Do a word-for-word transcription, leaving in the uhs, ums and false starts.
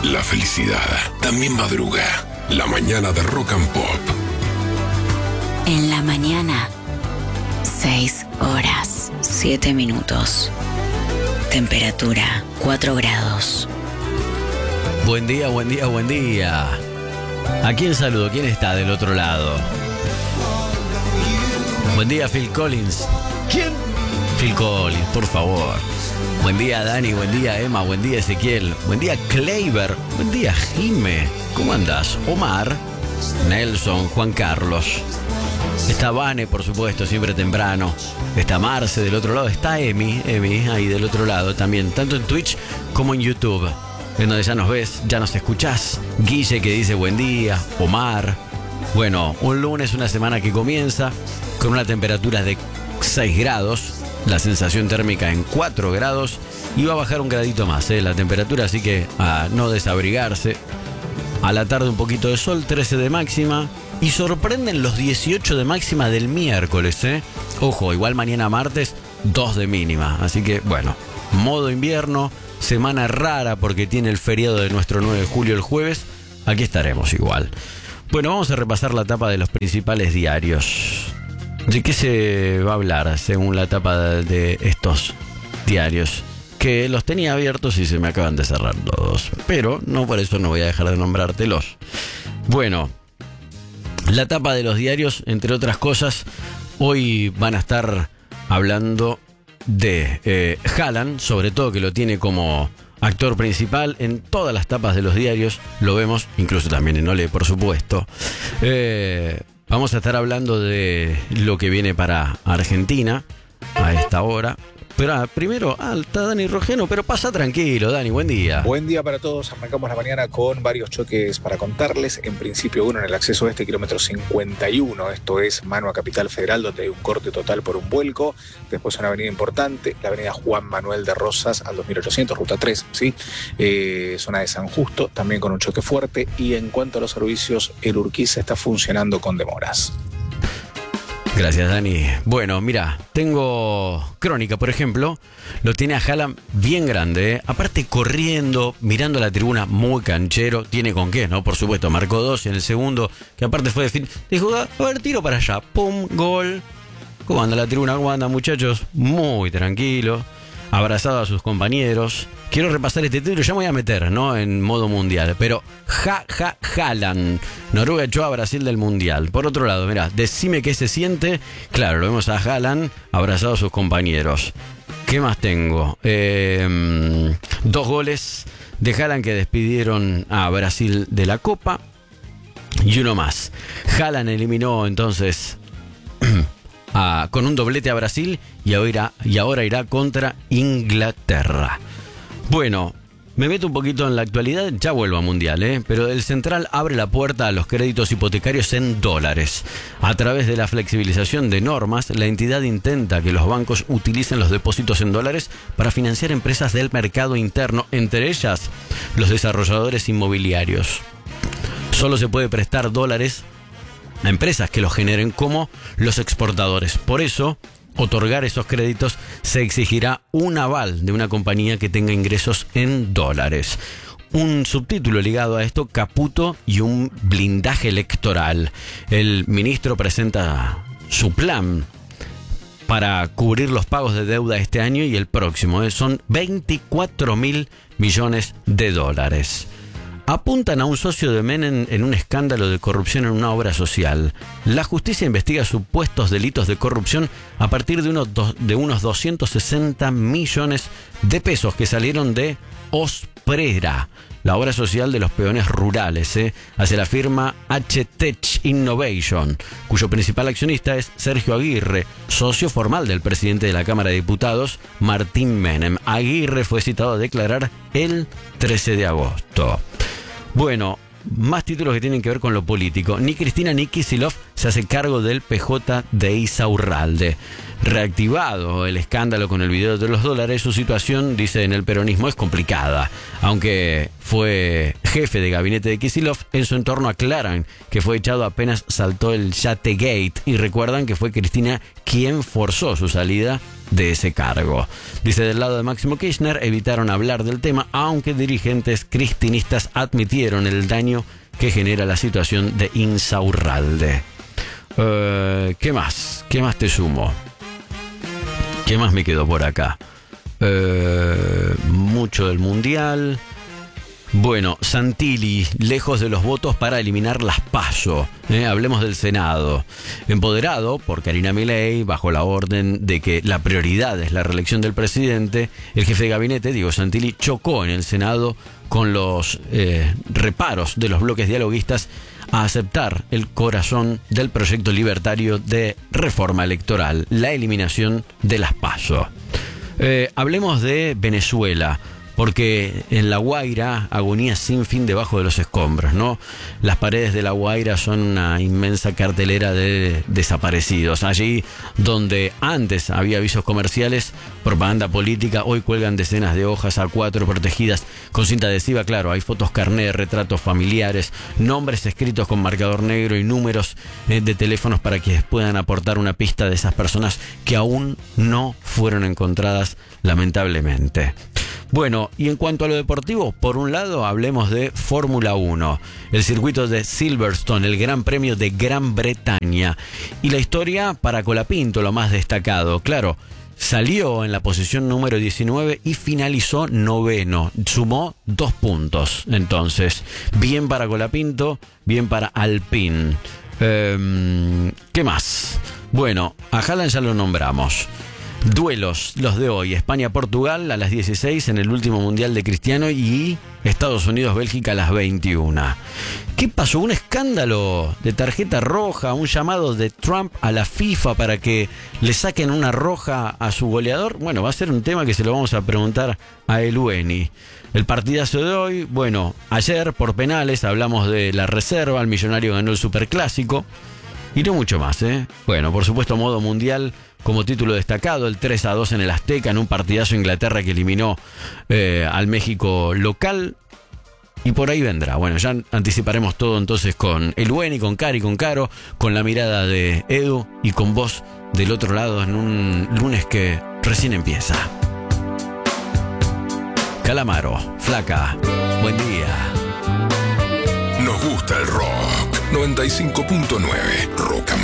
La felicidad también madruga. La mañana de Rock and Pop. En la mañana, seis horas, siete minutos. Temperatura, cuatro grados. Buen día, buen día, buen día. ¿A quién saludo? ¿Quién está del otro lado? Buen día, Phil Collins. ¿Quién? Phil Collins, por favor. Buen día, Dani. Buen día, Emma. Buen día, Ezequiel. Buen día, Kleiber. Buen día, Jime. ¿Cómo andás? Omar, Nelson, Juan Carlos. Está Vane, por supuesto, siempre temprano. Está Marce del otro lado. Está Emi, Emi, ahí del otro lado también. Tanto en Twitch como en YouTube, en donde ya nos ves, ya nos escuchás. Guille, que dice buen día. Omar. Bueno, un lunes, una semana que comienza con una temperatura de seis grados. La sensación térmica en cuatro grados. Y va a bajar un gradito más, ¿eh? La temperatura, así que a no desabrigarse. A la tarde un poquito de sol, trece de máxima. Y sorprenden los dieciocho de máxima del miércoles, ¿eh? Ojo, igual mañana martes, dos de mínima. Así que, bueno, modo invierno, semana rara porque tiene el feriado de nuestro nueve de julio el jueves. Aquí estaremos igual. Bueno, vamos a repasar la tapa de los principales diarios. ¿De qué se va a hablar según la tapa de estos diarios? Que los tenía abiertos y se me acaban de cerrar todos. Pero no por eso no voy a dejar de nombrártelos. Bueno, la tapa de los diarios, entre otras cosas, hoy van a estar hablando de eh, Haaland, sobre todo que lo tiene como actor principal en todas las tapas de los diarios. Lo vemos, incluso también en Olé, por supuesto. Eh... Vamos a estar hablando de lo que viene para Argentina a esta hora. Pero ah, primero, ah, está Dani Rogeno, pero pasa tranquilo, Dani, buen día. Buen día para todos, arrancamos la mañana con varios choques para contarles. En principio uno en el acceso este, kilómetro cincuenta y uno, esto es mano a Capital Federal, donde hay un corte total por un vuelco. Después una avenida importante, la avenida Juan Manuel de Rosas al dos mil ochocientos, ruta tres, ¿sí? Eh, zona de San Justo, también con un choque fuerte. Y en cuanto a los servicios, el Urquiza está funcionando con demoras. Gracias, Dani. Bueno, mira, tengo Crónica, por ejemplo. Lo tiene a Haaland bien grande, ¿eh? Aparte corriendo, mirando la tribuna, muy canchero. Tiene con qué, ¿no? Por supuesto, marcó dos en el segundo, que aparte fue de fin. Dijo, a ver, tiro para allá. Pum, gol. ¿Cómo anda la tribuna? ¿Cómo anda, muchachos? Muy tranquilo. Abrazado a sus compañeros. Quiero repasar este título, ya me voy a meter, ¿no? En modo mundial. Pero ja, ja, Haaland. Noruega echó a Brasil del mundial. Por otro lado, mira, decime qué se siente. Claro, lo vemos a Haaland abrazado a sus compañeros. ¿Qué más tengo? Eh, dos goles de Haaland que despidieron a Brasil de la Copa. Y uno más. Haaland eliminó entonces a, con un doblete a Brasil y ahora, y ahora irá contra Inglaterra. Bueno, me meto un poquito en la actualidad, ya vuelvo a Mundial, ¿eh? Pero el Central abre la puerta a los créditos hipotecarios en dólares. A través de la flexibilización de normas, la entidad intenta que los bancos utilicen los depósitos en dólares para financiar empresas del mercado interno, entre ellas los desarrolladores inmobiliarios. Solo se puede prestar dólares a empresas que los generen, como los exportadores. Por eso, otorgar esos créditos se exigirá un aval de una compañía que tenga ingresos en dólares. Un subtítulo ligado a esto, Caputo y un blindaje electoral. El ministro presenta su plan para cubrir los pagos de deuda este año y el próximo. ¿eh? Son veinticuatro mil millones de dólares. Apuntan a un socio de Menem en un escándalo de corrupción en una obra social. La justicia investiga supuestos delitos de corrupción a partir de unos, do, de unos doscientos sesenta millones de pesos que salieron de Osprera, la obra social de los peones rurales, ¿eh? hacia la firma H-Tech Innovation, cuyo principal accionista es Sergio Aguirre, socio formal del presidente de la Cámara de Diputados, Martín Menem. Aguirre fue citado a declarar el trece de agosto. Bueno, más títulos que tienen que ver con lo político. Ni Cristina ni Kicillof se hace cargo del P J de Insaurralde. Reactivado el escándalo con el video de los dólares, su situación, dice en el peronismo, es complicada. Aunque fue jefe de gabinete de Kicillof, en su entorno aclaran que fue echado apenas saltó el Yategate y recuerdan que fue Cristina quien forzó su salida de ese cargo. Dice, del lado de Máximo Kirchner evitaron hablar del tema, aunque dirigentes cristinistas admitieron el daño que genera la situación de Insaurralde. Uh, ¿Qué más? ¿Qué más te sumo? ¿Qué más me quedó por acá? Uh, mucho del Mundial. Bueno, Santilli, lejos de los votos para eliminar las PASO. ¿eh? Hablemos del Senado. Empoderado por Karina Milei, bajo la orden de que la prioridad es la reelección del presidente, el jefe de gabinete, Diego Santilli, chocó en el Senado con los eh, reparos de los bloques dialoguistas a aceptar el corazón del proyecto libertario de reforma electoral, la eliminación de las PASO. Eh, hablemos de Venezuela, porque en La Guaira, agonía sin fin debajo de los escombros, ¿no? Las paredes de La Guaira son una inmensa cartelera de desaparecidos. Allí donde antes había avisos comerciales, propaganda política, hoy cuelgan decenas de hojas A cuatro protegidas con cinta adhesiva. Claro, hay fotos carné, retratos familiares, nombres escritos con marcador negro y números eh, de teléfonos para que puedan aportar una pista de esas personas que aún no fueron encontradas, lamentablemente. Bueno, y en cuanto a lo deportivo, por un lado hablemos de Fórmula uno, el circuito de Silverstone, el Gran Premio de Gran Bretaña. Y la historia para Colapinto, lo más destacado. Claro, salió en la posición número diecinueve y finalizó noveno. Sumó dos puntos. Entonces, bien para Colapinto, bien para Alpine. Eh, ¿Qué más? Bueno, a Haaland ya lo nombramos. Duelos, los de hoy, España-Portugal a las dieciséis en el último Mundial de Cristiano y Estados Unidos-Bélgica a las veintiuna. ¿Qué pasó? Un escándalo de tarjeta roja, un llamado de Trump a la FIFA para que le saquen una roja a su goleador. Bueno, va a ser un tema que se lo vamos a preguntar a Elueni. El partidazo de hoy, bueno, ayer por penales hablamos de la reserva, el Millonario ganó el Superclásico y no mucho más, ¿eh? Bueno, por supuesto, modo mundial. Como título destacado, el tres a dos en el Azteca, en un partidazo Inglaterra que eliminó eh, al México local. Y por ahí vendrá. Bueno, ya anticiparemos todo entonces con Elueni, con Cari, con Caro, con la mirada de Edu y con vos del otro lado en un lunes que recién empieza. Calamaro, Flaca, buen día. Nos gusta el rock. noventa y cinco punto nueve Rock